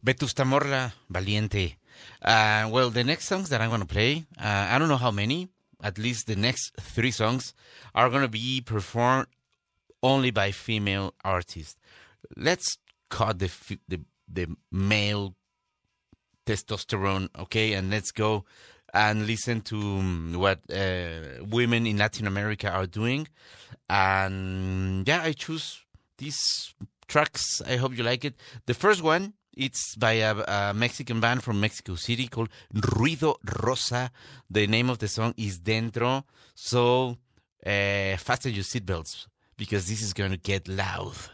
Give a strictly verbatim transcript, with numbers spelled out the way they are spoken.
Vetusta Morla, Valiente. Uh, well, the next songs that I'm going to play, uh, I don't know how many, at least the next three songs are going to be performed only by female artists. Let's cut the, the, the male testosterone, okay, and let's go and listen to um, what uh, women in Latin America are doing. And yeah, I choose these tracks. I hope you like it. The first one, it's by a, a Mexican band from Mexico City called Ruido Rosa. The name of the song is Dentro. So uh, fasten your seatbelts because this is going to get loud.